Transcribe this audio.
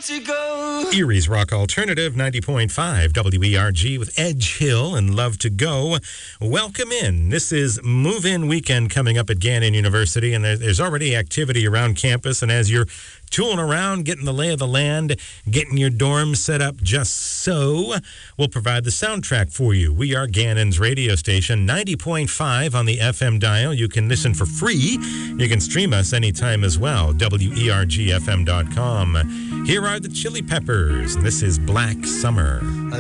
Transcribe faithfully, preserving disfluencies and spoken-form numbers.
to go. Erie's Rock Alternative, ninety point five W E R G with Edge Hill and Love to Go. Welcome in. This is Move-In Weekend coming up at Gannon University, and there's already activity around campus. And as you're tooling around, getting the lay of the land, getting your dorm set up just so, we'll provide the soundtrack for you. We are Gannon's radio station, ninety point five on the F M dial. You can listen for free. You can stream us anytime as well, W E R G F M dot com. Here are the Chili Peppers, and this is Black Summer.